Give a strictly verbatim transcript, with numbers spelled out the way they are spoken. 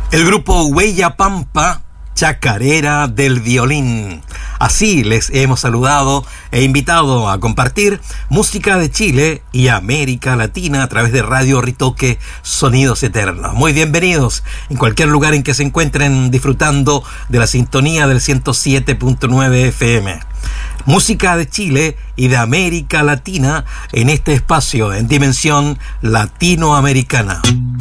El grupo Huella Pampa, Chacarera del Violín. Así les hemos saludado e invitado a compartir música de Chile y América Latina a través de Radio Ritoque Sonidos Eternos. Muy bienvenidos en cualquier lugar en que se encuentren disfrutando de la sintonía del ciento siete punto nueve F M. Música de Chile y de América Latina en este espacio en dimensión latinoamericana.